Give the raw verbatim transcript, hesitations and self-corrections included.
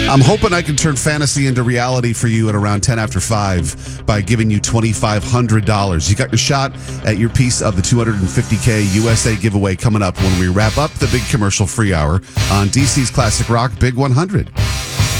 I'm hoping I can turn fantasy into reality for you at around ten after five by giving you twenty-five hundred dollars. You got your shot at your piece of the two hundred fifty K U S A giveaway coming up when we wrap up the big commercial free hour on D C's Classic Rock Big one hundred.